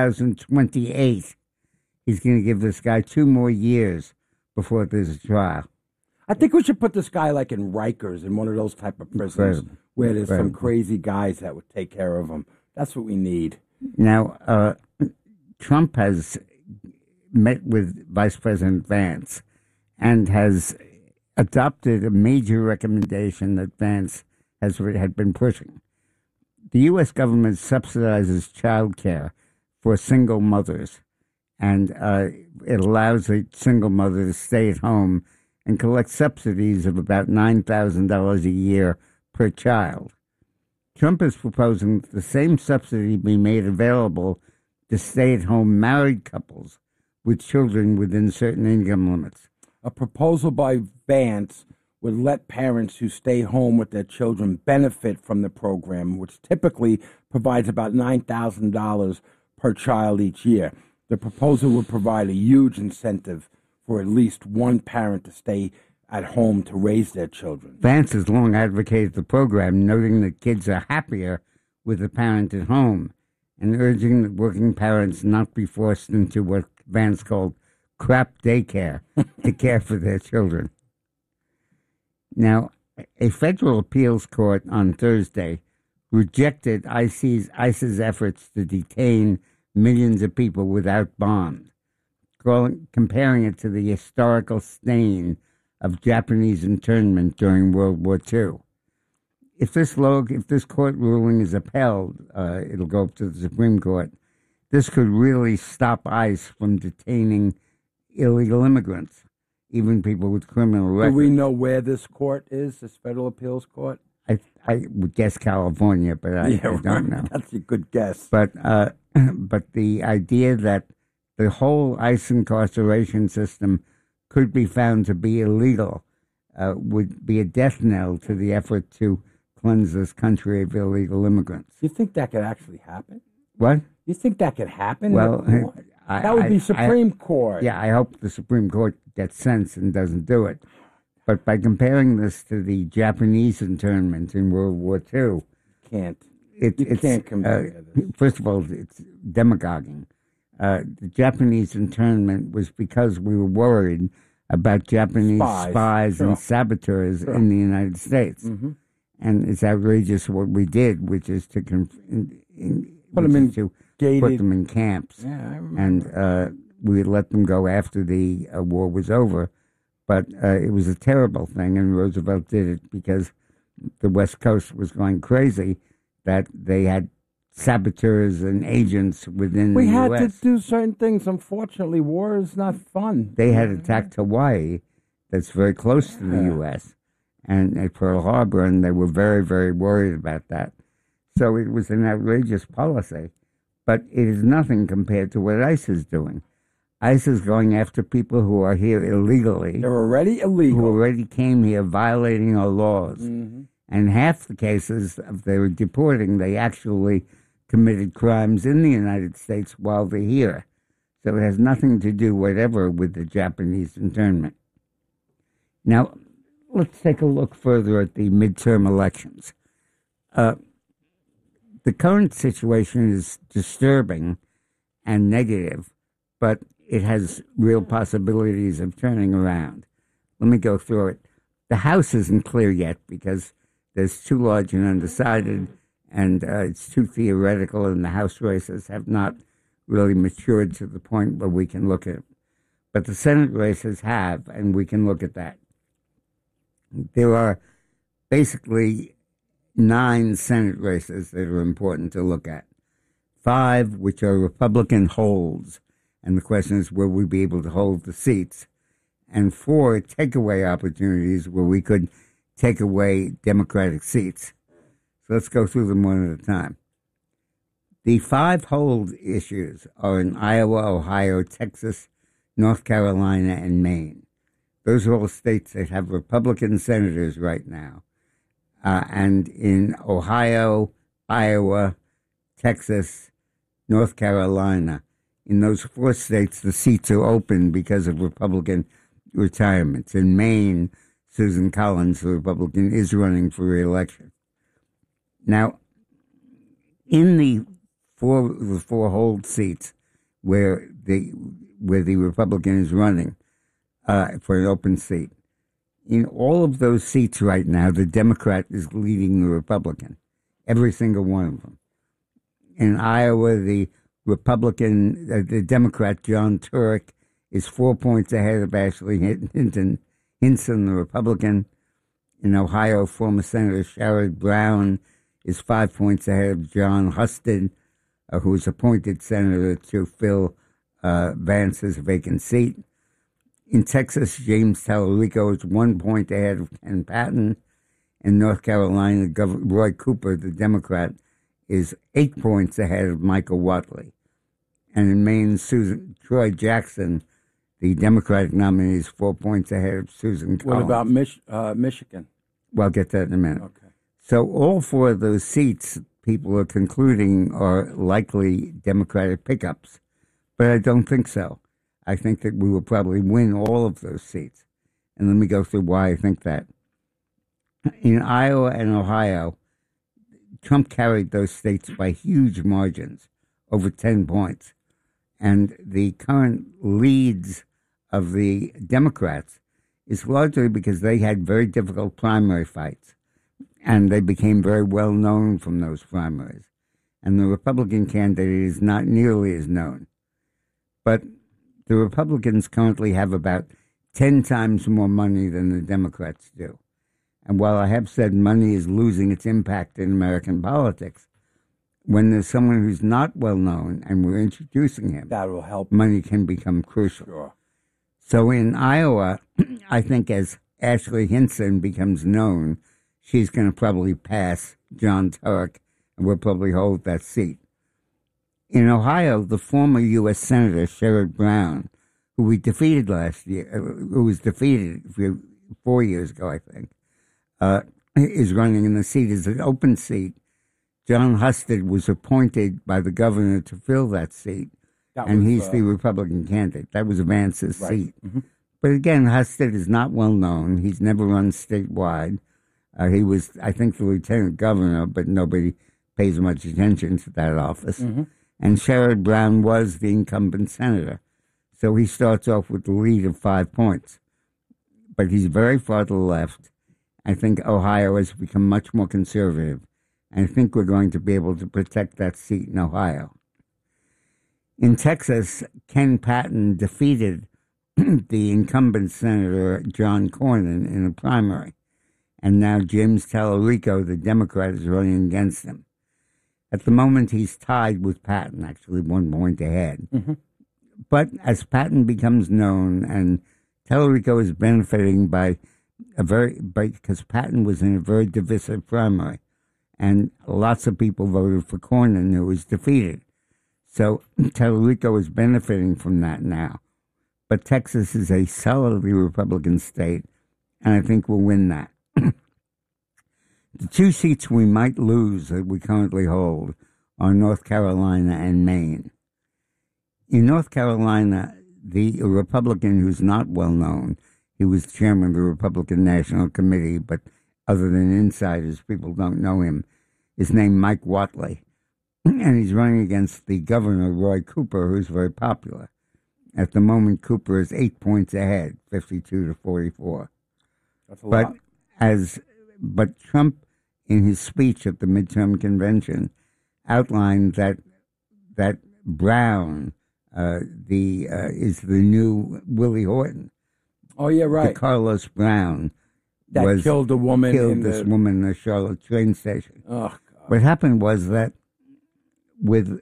Speaker 1: 2028. He's going to give this guy 2 more years before there's a trial.
Speaker 2: I think we should put this guy like in Rikers, in one of those type of prisons where there's some crazy guys that would take care of him. That's what we need.
Speaker 1: Now, Trump has met with Vice President Vance and has adopted a major recommendation that Vance had been pushing. The U.S. government subsidizes child care for single mothers, and it allows a single mother to stay at home and collect subsidies of about $9,000 a year per child. Trump is proposing that the same subsidy be made available to stay-at-home married couples with children within certain income limits.
Speaker 2: A proposal by Vance would let parents who stay home with their children benefit from the program, which typically provides about $9,000 per child each year. The proposal would provide a huge incentive for at least one parent to stay at home to raise their children.
Speaker 1: Vance has long advocated the program, noting that kids are happier with a parent at home and urging that working parents not be forced into what Vance called crap daycare to care for their children. Now, a federal appeals court on Thursday rejected ICE's efforts to detain millions of people without bond, comparing it to the historical stain of Japanese internment during World War II. If this court ruling is upheld, it'll go up to the Supreme Court. this could really stop ICE from detaining illegal immigrants, even people with criminal records.
Speaker 2: Do we know where this court is, this federal appeals court?
Speaker 1: I would guess California, but I don't know.
Speaker 2: That's a good guess.
Speaker 1: But the idea that the whole ICE incarceration system could be found to be illegal would be a death knell to the effort to cleanse this country of illegal immigrants.
Speaker 2: You think that could actually happen?
Speaker 1: What?
Speaker 2: You think that could happen?
Speaker 1: Well,
Speaker 2: that would be Supreme Court.
Speaker 1: Yeah, I hope the Supreme Court gets sense and doesn't do it. But by comparing this to the Japanese internment in World War II,
Speaker 2: you can't compare this.
Speaker 1: First of all, it's demagoguing. The Japanese internment was because we were worried about Japanese spies and saboteurs in the United States.
Speaker 2: Mm-hmm.
Speaker 1: And it's outrageous what we did, which is to put them in camps.
Speaker 2: Yeah, I remember.
Speaker 1: And we let them go after the war was over. But it was a terrible thing, and Roosevelt did it because the West Coast was going crazy, that they had saboteurs and agents within the U.S.
Speaker 2: We had to do certain things. Unfortunately, war is not fun.
Speaker 1: They had attacked Hawaii, that's very close to the U.S., and at Pearl Harbor, and they were very, very worried about that. So it was an outrageous policy, but it is nothing compared to what ICE is doing. ICE is going after people who are here illegally.
Speaker 2: They're already illegal.
Speaker 1: Who already came here violating our laws.
Speaker 2: Mm-hmm.
Speaker 1: And half the cases they were deporting, they actually committed crimes in the United States while they're here. So it has nothing to do whatever with the Japanese internment. Now, let's take a look further at the midterm elections. The current situation is disturbing and negative, but it has real possibilities of turning around. Let me go through it. The House isn't clear yet because there's too large and undecided, and it's too theoretical, and the House races have not really matured to the point where we can look at it. But the Senate races have, and we can look at that. There are basically 9 Senate races that are important to look at. 5 which are Republican holds, and the question is, will we be able to hold the seats? And 4 takeaway opportunities where we could take away Democratic seats. So let's go through them one at a time. The 5 hold issues are in Iowa, Ohio, Texas, North Carolina, and Maine. Those are all states that have Republican senators right now. And in Ohio, Iowa, Texas, North Carolina, in those 4 states, the seats are open because of Republican retirements. In Maine, Susan Collins, the Republican, is running for re-election. Now, in the four hold seats where the Republican is running for an open seat, in all of those seats right now, the Democrat is leading the Republican, every single one of them. In Iowa, the Democrat, John Turek, is 4 points ahead of Ashley Hinson, the Republican. In Ohio, former Senator Sherrod Brown is 5 points ahead of John Husted, who was appointed senator to fill Vance's vacant seat. In Texas, James Tallarico is 1 point ahead of Ken Patton. In North Carolina, Roy Cooper, the Democrat, is 8 points ahead of Michael Whatley. And in Maine, Troy Jackson, the Democratic nominee, is 4 points ahead of Susan Collins.
Speaker 2: What about Michigan?
Speaker 1: Well, I'll get that in a minute.
Speaker 2: Okay.
Speaker 1: So all 4 of those seats, people are concluding, are likely Democratic pickups. But I don't think so. I think that we will probably win all of those seats. And let me go through why I think that. In Iowa and Ohio, Trump carried those states by huge margins, over 10 points. And the current leads of the Democrats is largely because they had very difficult primary fights, and they became very well known from those primaries. And the Republican candidate is not nearly as known. But the Republicans currently have about 10 times more money than the Democrats do. And while I have said money is losing its impact in American politics, when there's someone who's not well known and we're introducing him,
Speaker 2: that will help.
Speaker 1: Money can become crucial.
Speaker 2: Sure.
Speaker 1: So in Iowa, I think as Ashley Hinson becomes known, she's going to probably pass John Turek and will probably hold that seat. In Ohio, the former U.S. Senator Sherrod Brown, who we defeated last year, who was defeated 4 years ago, I think, is running in the seat. It's an open seat. John Husted was appointed by the governor to fill that seat, and he's the Republican candidate. That was Vance's seat.
Speaker 2: Mm-hmm.
Speaker 1: But again, Husted is not well known. He's never run statewide. He was, I think, the lieutenant governor, but nobody pays much attention to that office.
Speaker 2: Mm-hmm.
Speaker 1: And Sherrod Brown was the incumbent senator. So he starts off with the lead of 5 points. But he's very far to the left. I think Ohio has become much more conservative. And I think we're going to be able to protect that seat in Ohio. In Texas, Ken Patton defeated the incumbent Senator John Cornyn in a primary. And now James Tallarico, the Democrat, is running against him. At the moment, he's tied with Patton, actually 1 point ahead.
Speaker 2: Mm-hmm.
Speaker 1: But as Patton becomes known, and Tallarico is benefiting because Patton was in a very divisive primary, and lots of people voted for Cornyn, who was defeated. So Tallarico is benefiting from that now. But Texas is a solidly Republican state, and I think we'll win that. The 2 seats we might lose that we currently hold are North Carolina and Maine. In North Carolina, the Republican who's not well known, he was chairman of the Republican National Committee, but other than insiders, people don't know him, is named Mike Whatley. And he's running against the governor, Roy Cooper, who's very popular. At the moment, Cooper is 8 points ahead, 52 to 44.
Speaker 2: That's a lot.
Speaker 1: But Trump, in his speech at the midterm convention, outlined that Brown is the new Willie Horton.
Speaker 2: Oh yeah, right.
Speaker 1: Carlos Brown
Speaker 2: that killed a woman.
Speaker 1: Killed this woman in the Charlotte train station.
Speaker 2: Oh, God.
Speaker 1: What happened was that with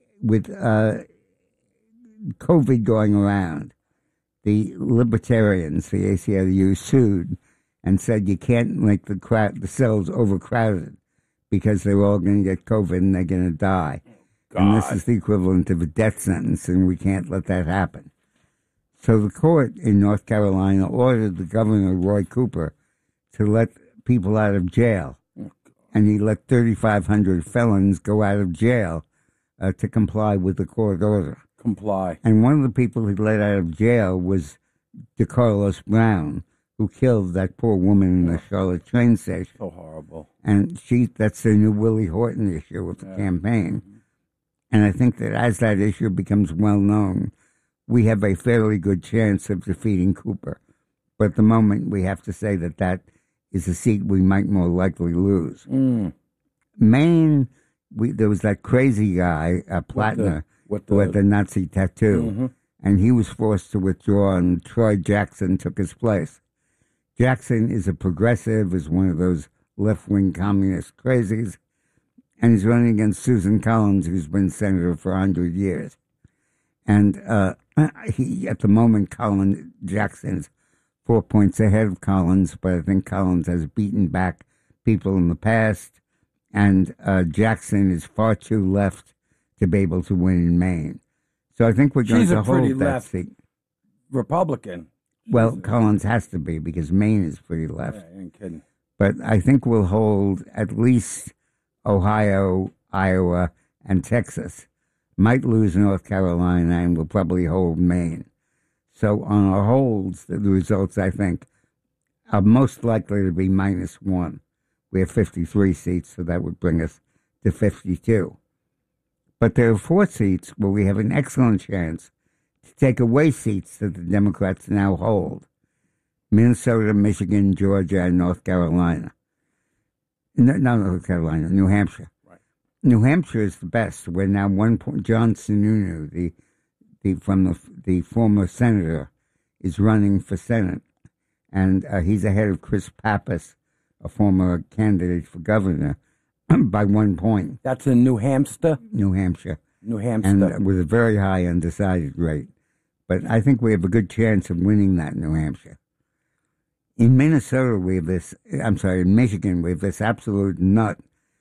Speaker 1: COVID going around, the libertarians, the ACLU, sued and said you can't make the cells overcrowded because they're all going to get COVID and they're going to die.
Speaker 2: God.
Speaker 1: And this is the equivalent of a death sentence, and we can't let that happen. So the court in North Carolina ordered the governor, Roy Cooper, to let people out of jail. And he let 3,500 felons go out of jail to comply with the court order.
Speaker 2: Comply.
Speaker 1: And one of the people he let out of jail was DeCarlos Brown, who killed that poor woman in the Charlotte train station.
Speaker 2: So horrible.
Speaker 1: And that's the new Willie Horton issue with the campaign. And I think that as that issue becomes well known, we have a fairly good chance of defeating Cooper. But at the moment, we have to say that is a seat we might more likely lose. Maine, there was that crazy guy, Plattner, who had the Nazi tattoo,
Speaker 2: Mm-hmm.
Speaker 1: and he was forced to withdraw, and Troy Jackson took his place. Jackson is a progressive, is one of those left-wing communist crazies, and he's running against Susan Collins, who's been senator for 100 years. And at the moment, Jackson is 4 points ahead of Collins, but I think Collins has beaten back people in the past, and Jackson is far too left to be able to win in Maine. So I think we're going to hold that seat.
Speaker 2: Republican.
Speaker 1: Well, Collins has to be because Maine is pretty left.
Speaker 2: Yeah, ain't kidding.
Speaker 1: But I think we'll hold at least Ohio, Iowa, and Texas. Might lose North Carolina, and we'll probably hold Maine. So on our holds, the results, I think, are most likely to be -1. We have 53 seats, so that would bring us to 52. But there are 4 seats where we have an excellent chance to take away seats that the Democrats now hold. Minnesota, Michigan, Georgia, and North Carolina. No, not North Carolina, New Hampshire.
Speaker 2: Right.
Speaker 1: New Hampshire is the best. We're now 1 point. John Sununu, the former senator, is running for Senate. And he's ahead of Chris Pappas, a former candidate for governor. by 1 point.
Speaker 2: That's in New Hampshire?
Speaker 1: New Hampshire.
Speaker 2: New Hampshire.
Speaker 1: And with a very high undecided rate. But I think we have a good chance of winning that in New Hampshire. In Minnesota, in Michigan, we have this absolute nut,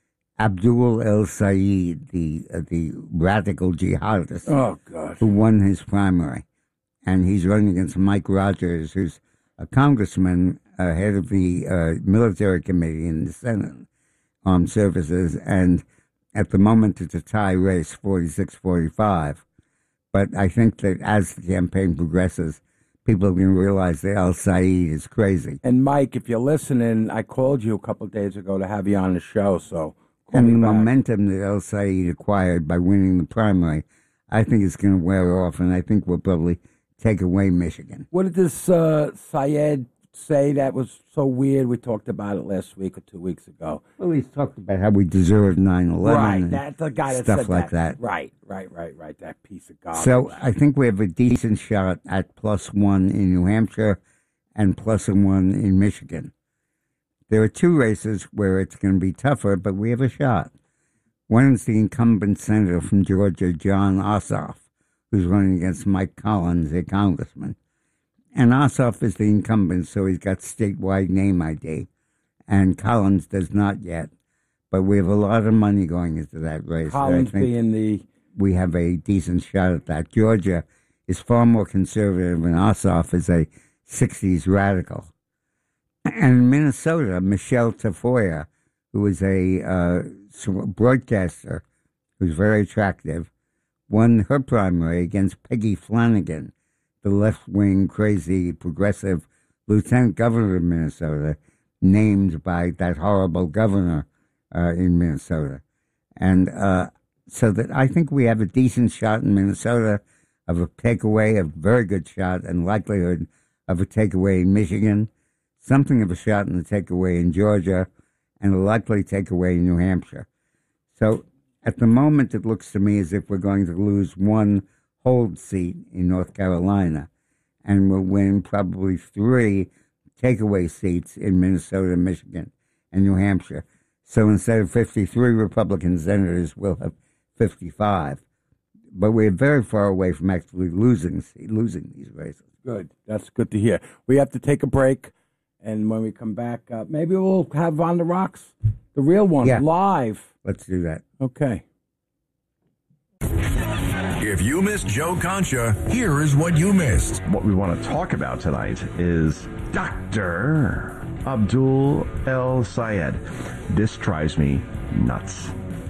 Speaker 1: Abdul El Sayed, the radical jihadist, who won his primary. And he's running against Mike Rogers, who's a congressman, head of the military committee in the Senate Armed Services. And at the moment, it's a tie race, 46-45. But I think that as the campaign progresses, people are going to realize that El Sayed is crazy.
Speaker 2: And Mike, if you're listening, I called you a couple of days ago to have you on the show, so
Speaker 1: and the momentum that El Sayed acquired by winning the primary, I think it's going to wear off, and I think we'll probably take away Michigan.
Speaker 2: What did this Sayed say that was so weird? We talked about it last week or 2 weeks ago.
Speaker 1: Well, he's talked about how we deserved 9/11.
Speaker 2: Right, that's the guy that
Speaker 1: stuff
Speaker 2: said
Speaker 1: like that.
Speaker 2: Right, that piece of garbage.
Speaker 1: So I think we have a decent shot at +1 in New Hampshire and +1 in Michigan. There are two races where it's going to be tougher, but we have a shot. One is the incumbent senator from Georgia, Jon Ossoff, who's running against Mike Collins, a congressman. And Ossoff is the incumbent, so he's got statewide name ID. And Collins does not yet. But we have a lot of money going into that race.
Speaker 2: Collins being
Speaker 1: we have a decent shot at that. Georgia is far more conservative, and Ossoff is a 60s radical. And in Minnesota, Michelle Tafoya, who is a broadcaster who's very attractive, won her primary against Peggy Flanagan, the left-wing, crazy, progressive lieutenant governor of Minnesota, named by that horrible governor in Minnesota. And so that I think we have a decent shot in Minnesota of a takeaway, a very good shot, and likelihood of a takeaway in Michigan, something of a shot in the takeaway in Georgia, and a likely takeaway in New Hampshire. So at the moment, it looks to me as if we're going to lose one hold seat in North Carolina, and we'll win probably 3 takeaway seats in Minnesota, Michigan, and New Hampshire. So instead of 53 Republican senators, we'll have 55. But we're very far away from actually losing these races.
Speaker 2: Good. That's good to hear. We have to take a break, and when we come back, maybe we'll have On the Rocks, the real one, live.
Speaker 1: Let's do that.
Speaker 2: Okay.
Speaker 4: If you missed Joe Concha, here is what you missed.
Speaker 18: What we want to talk about tonight is Dr. Abdul El Sayed. This drives me nuts.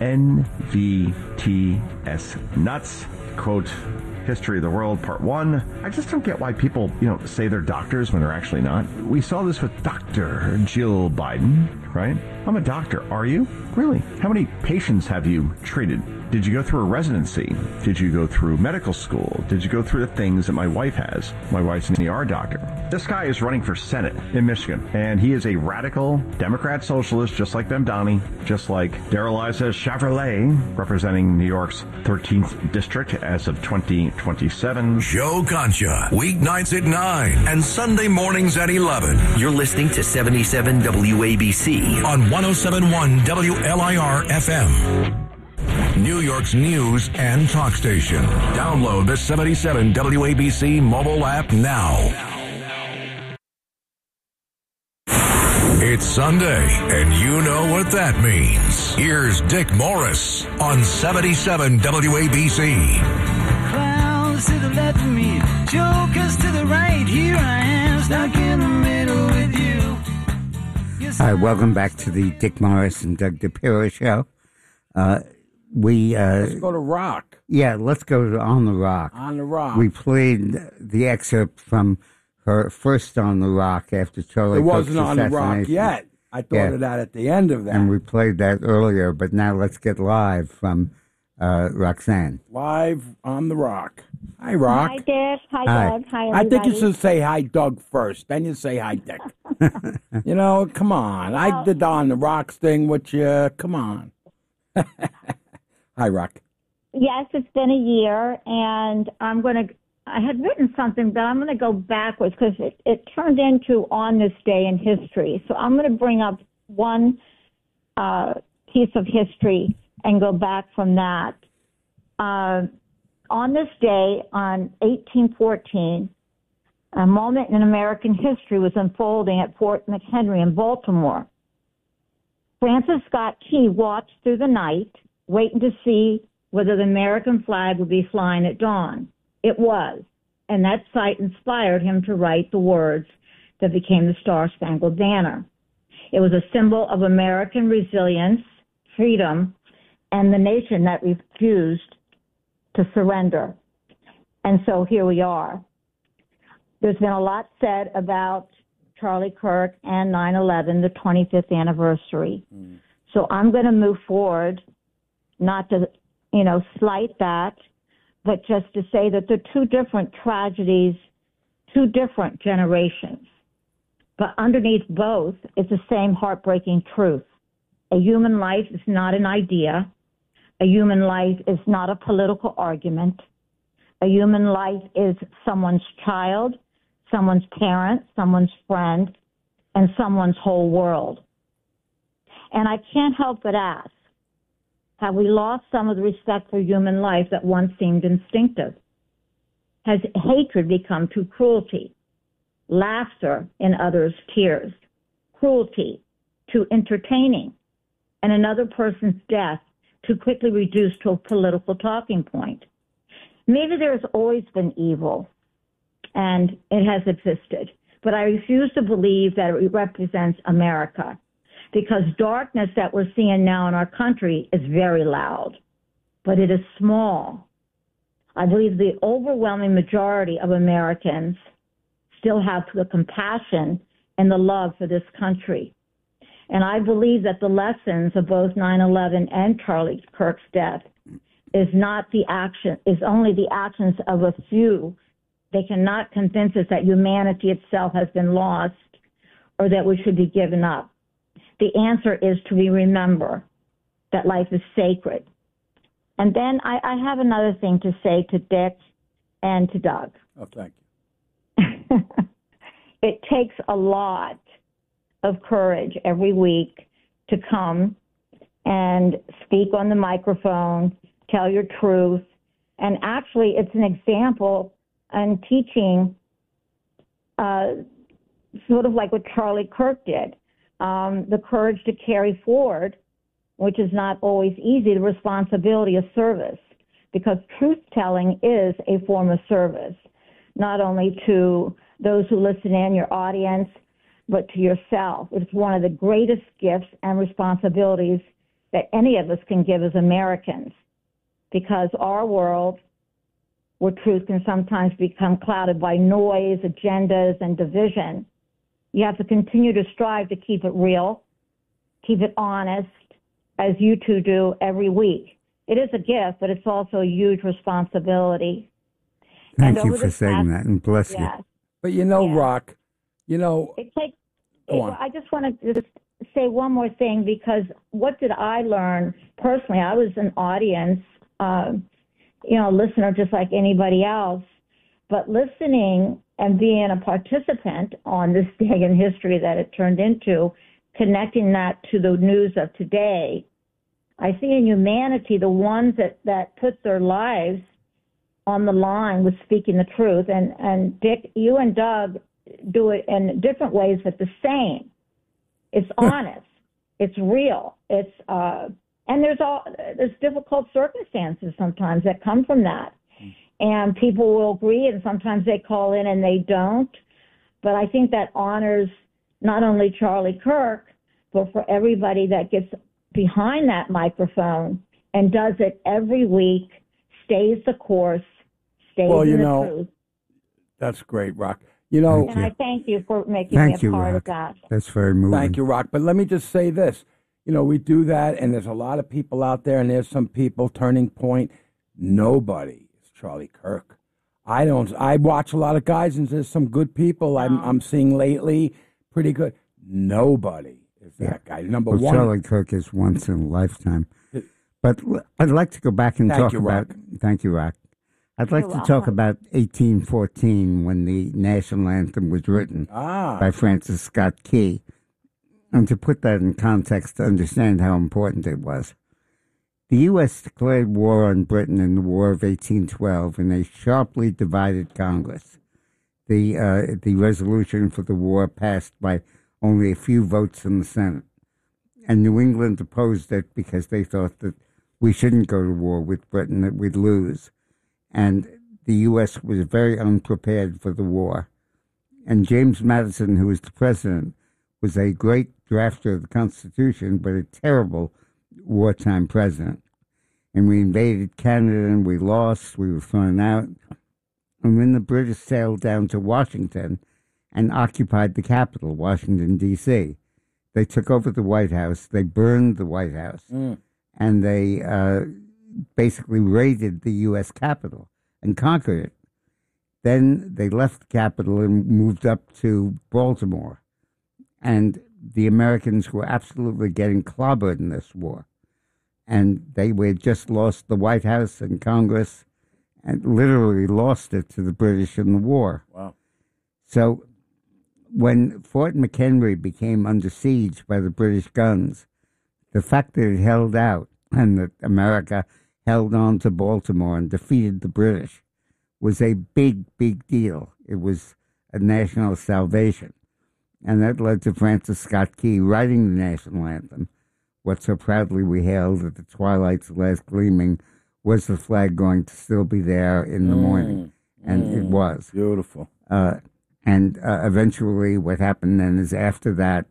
Speaker 18: NVTS nuts. Quote, History of the World, Part 1. I just don't get why people, say they're doctors when they're actually not. We saw this with Dr. Jill Biden, right? I'm a doctor. Are you? Really? How many patients have you treated? Did you go through a residency? Did you go through medical school? Did you go through the things that my wife has? My wife's an ER doctor. This guy is running for Senate in Michigan, and he is a radical Democrat socialist, just like Bemdani, just like Darrell Issa Chevrolet, representing New York's 13th district as of 2027.
Speaker 4: Joe Concha, weeknights at 9 and Sunday mornings at 11.
Speaker 8: You're listening to 77 WABC
Speaker 4: on 107.1 WLIR FM. New York's news and talk station. Download the 77 WABC mobile app now. It's Sunday, and you know what that means. Here's Dick Morris on 77 WABC.
Speaker 9: Clowns to the left of me, jokers to the right. Here I am, stuck in the middle with you.
Speaker 1: All right, welcome back to the Dick Morris and Doug DePiro show.
Speaker 2: Let's go to Rock.
Speaker 1: Yeah, let's go to On the Rock.
Speaker 2: On the Rock.
Speaker 1: We played the excerpt from her first On the Rock after Charlie Cook's assassination. It wasn't On the Rock
Speaker 2: yet. I thought of that at the end of that.
Speaker 1: And we played that earlier, but now let's get live from Roxanne.
Speaker 2: Live on the Rock. Hi, Rock.
Speaker 7: Hi, Dick. Hi, Doug. Hi, everybody.
Speaker 2: I think you should say hi, Doug, first. Then you say hi, Dick. Come on. I did the On the Rocks thing with you. Come on. Hi, Rock.
Speaker 7: Yes, it's been a year, and I had written something, but I'm going to go backwards because it turned into On This Day in History. So I'm going to bring up one piece of history and go back from that. On this day, on 1814, a moment in American history was unfolding at Fort McHenry in Baltimore. Francis Scott Key watched through the night, waiting to see whether the American flag would be flying at dawn. It was, and that sight inspired him to write the words that became the Star-Spangled Banner. It was a symbol of American resilience, freedom, and the nation that refused to surrender. And so here we are. There's been a lot said about Charlie Kirk and 9/11, the 25th anniversary. So I'm going to move forward, not to, slight that, but just to say that they're two different tragedies, two different generations. But underneath both is the same heartbreaking truth. A human life is not an idea. A human life is not a political argument. A human life is someone's child, someone's parent, someone's friend, and someone's whole world. And I can't help but ask, have we lost some of the respect for human life that once seemed instinctive? Has hatred become too cruelty? Laughter in others' tears? Cruelty too entertaining? And another person's death too quickly reduced to a political talking point? Maybe there's always been evil, and it has existed, but I refuse to believe that it represents America, because darkness that we're seeing now in our country is very loud, but it is small. I believe the overwhelming majority of Americans still have the compassion and the love for this country. And I believe that the lessons of both 9/11 and Charlie Kirk's death is only the actions of a few. They cannot convince us that humanity itself has been lost or that we should be given up. The answer is to remember that life is sacred. And then I have another thing to say to Dick and to Doug.
Speaker 2: Oh, thank
Speaker 7: you. It takes a lot of courage every week to come and speak on the microphone, tell your truth. And actually, it's an example and teaching, sort of like what Charlie Kirk did, the courage to carry forward, which is not always easy, the responsibility of service, because truth-telling is a form of service, not only to those who listen in, your audience, but to yourself. It's one of the greatest gifts and responsibilities that any of us can give as Americans, because our world, where truth can sometimes become clouded by noise, agendas, and division, you have to continue to strive to keep it real, keep it honest, as you two do every week. It is a gift, but it's also a huge responsibility.
Speaker 1: Thank you for saying that, and bless you.
Speaker 2: But Rock,
Speaker 7: it takes. I just want to just say one more thing, because what did I learn personally? I was an audience, listener just like anybody else, but listening and being a participant on this day in history that it turned into, connecting that to the news of today, I see in humanity the ones that put their lives on the line with speaking the truth. And Dick, you and Doug do it in different ways, but the same. It's honest. It's real. It's and there's difficult circumstances sometimes that come from that. And people will agree, and sometimes they call in and they don't. But I think that honors not only Charlie Kirk, but for everybody that gets behind that microphone and does it every week, stays the course, stays in the truth.
Speaker 2: That's great, Rock.
Speaker 7: And I thank you for making me a part of that.
Speaker 1: That's very moving.
Speaker 2: Thank you, Rock. But let me just say this. We do that, and there's a lot of people out there, and there's some people, Turning Point. Nobody is Charlie Kirk. I watch a lot of guys, and there's some good people I'm seeing lately, pretty good. Nobody is that guy. Number one.
Speaker 1: Charlie Kirk is once in a lifetime. But I'd like to go back and talk about... Thank you, Rock. I'd like to talk about 1814, when the national anthem was written by Francis Scott Key. And to put that in context to understand how important it was, the U.S. declared war on Britain in the War of 1812 in a sharply divided Congress. The resolution for the war passed by only a few votes in the Senate. And New England opposed it because they thought that we shouldn't go to war with Britain, that we'd lose. And the U.S. was very unprepared for the war. And James Madison, who was the president, was a great drafter of the Constitution, but a terrible wartime president. And we invaded Canada and we lost, we were thrown out. And when the British sailed down to Washington and occupied the capital, Washington, D.C., they took over the White House, they burned the White House, and they basically raided the U.S. Capitol and conquered it. Then they left the Capitol and moved up to Baltimore. And the Americans were absolutely getting clobbered in this war. And they had just lost the White House and Congress and literally lost it to the British in the war.
Speaker 2: Wow.
Speaker 1: So when Fort McHenry became under siege by the British guns, the fact that it held out and that America held on to Baltimore and defeated the British was a big, big deal. It was a national salvation. And that led to Francis Scott Key writing the national anthem. What so proudly we hailed at the twilight's last gleaming, was the flag going to still be there in the morning? And it was.
Speaker 2: Beautiful.
Speaker 1: And eventually what happened then is after that,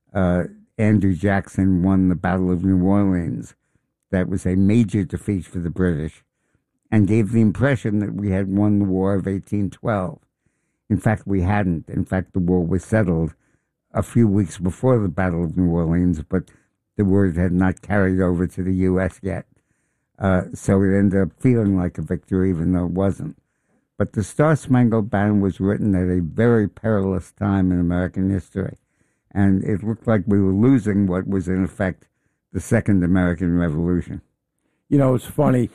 Speaker 1: Andrew Jackson won the Battle of New Orleans. That was a major defeat for the British and gave the impression that we had won the War of 1812. In fact, we hadn't. In fact, the war was settled a few weeks before the Battle of New Orleans, but the word had not carried over to the U.S. yet. So it ended up feeling like a victory, even though it wasn't. But the Star-Spangled Banner was written at a very perilous time in American history, and it looked like we were losing what was, in effect, the Second American Revolution.
Speaker 2: You know, it's funny.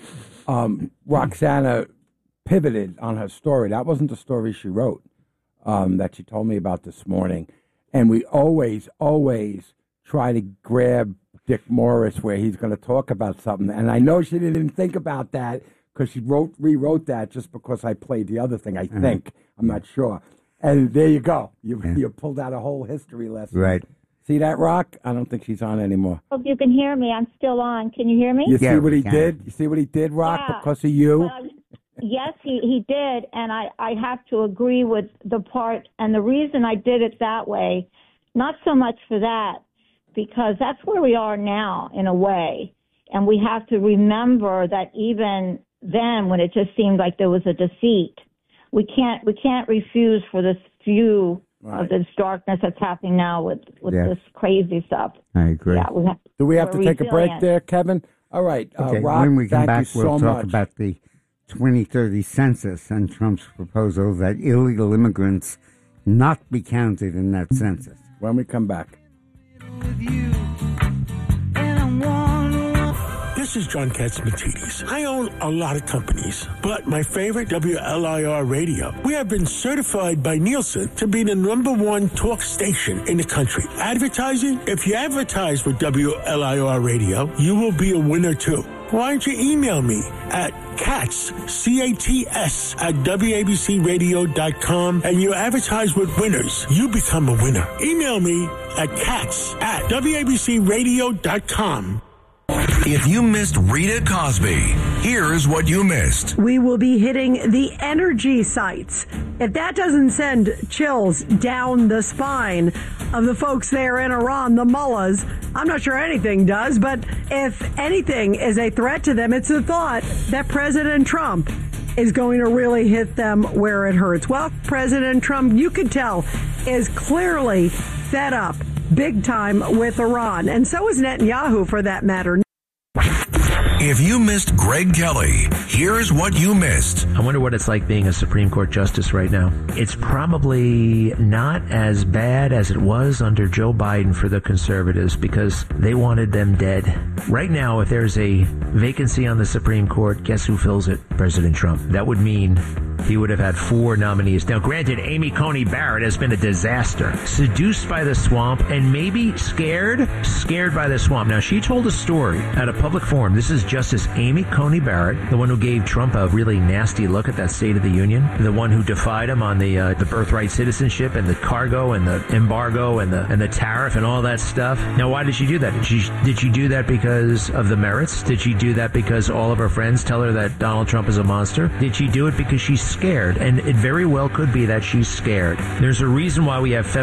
Speaker 2: Roxana pivoted on her story. That wasn't the story she wrote that she told me about this morning. And we always try to grab Dick Morris where he's going to talk about something. And I know she didn't think about that because she rewrote that just because I played the other thing, I think. I'm not sure. And there you go. You pulled out a whole history lesson.
Speaker 1: Right.
Speaker 2: See that, Rock? I don't think she's on anymore.
Speaker 7: Hope you can hear me. I'm still on. Can you hear me?
Speaker 2: You see what he did? You see what he did, Rock, because of you?
Speaker 7: Well, yes, he did. And I have to agree with the part. And the reason I did it that way, not so much for that, because that's where we are now, in a way. And we have to remember that even then, when it just seemed like there was a defeat, we can't refuse for this view of this darkness that's happening now with this crazy stuff.
Speaker 1: I agree.
Speaker 7: Yeah,
Speaker 2: do we have to take a break there, Kevin? All right.
Speaker 1: Okay,
Speaker 2: Rock,
Speaker 1: when we come back,
Speaker 2: you
Speaker 1: we'll
Speaker 2: so
Speaker 1: talk
Speaker 2: much.
Speaker 1: about the 2030 census and Trump's proposal that illegal immigrants not be counted in that census.
Speaker 2: When we come back.
Speaker 6: This is John Katzmatidis. I own a lot of companies, but my favorite, WLIR Radio. We have been certified by Nielsen to be the #1 talk station in the country. Advertising? If you advertise with WLIR Radio, you will be a winner too. Why don't you email me at Katz, C-A-T-S, at WABCRadio.com, and you advertise with winners. You become a winner. Email me at Katz at WABCRadio.com.
Speaker 4: If you missed Rita Cosby, here's what you missed.
Speaker 5: We will be hitting the energy sites. If that doesn't send chills down the spine of the folks there in Iran, the mullahs, I'm not sure anything does, but if anything is a threat to them, it's the thought that President Trump is going to really hit them where it hurts. Well, President Trump, you could tell, is clearly fed up big time with Iran, and so is Netanyahu for that matter.
Speaker 4: If you missed Greg Kelly, here's what you missed.
Speaker 19: I wonder what it's like being a Supreme Court justice right now. It's probably not as bad as it was under Joe Biden for the conservatives because they wanted them dead. Right now, if there's a vacancy on the Supreme Court, guess who fills it? President Trump. That would mean he would have had 4 nominees. Now, granted, Amy Coney Barrett has been a disaster. Seduced by the swamp and maybe scared by the swamp. Now, she told a story at a public forum. This is Justice Amy Coney Barrett, the one who gave Trump a really nasty look at that State of the Union, the one who defied him on the birthright citizenship and the cargo and the embargo and the tariff and all that stuff. Now, why did she do that? Did she do that because of the merits? Did she do that because all of her friends tell her that Donald Trump is a monster? Did she do it because she's scared? And it very well could be that she's scared. There's a reason why we have federal